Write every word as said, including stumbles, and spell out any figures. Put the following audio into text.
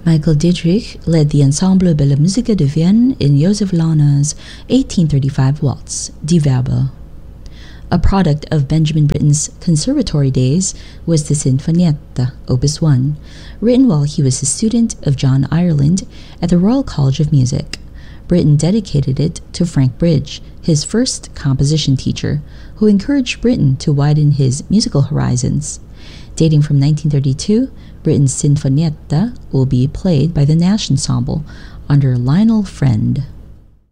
Michael Dietrich led the Ensemble Bella Musica de Vienne in Joseph Lahna's eighteen thirty-five waltz, Die Werbe. A product of Benjamin Britten's conservatory days was the Sinfonietta, Opus one, written while he was a student of John Ireland at the Royal College of Music. Britten dedicated it to Frank Bridge, his first composition teacher, who encouraged Britten to widen his musical horizons. Dating from nineteen thirty-two, Britten's Sinfonietta will be played by the Nash Ensemble under Lionel Friend.